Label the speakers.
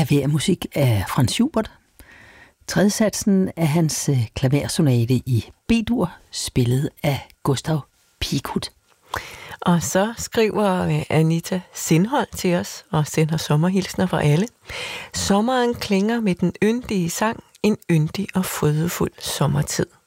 Speaker 1: klavermusik af Franz Schubert. Tredje satsen af hans klaversonate i B-dur, spillet af Gustav Piekut.
Speaker 2: Og så skriver Anita Sindhold til os og sender sommerhilsner for alle. Sommeren klinger med den yndige sang, en yndig og frydefuld sommertid.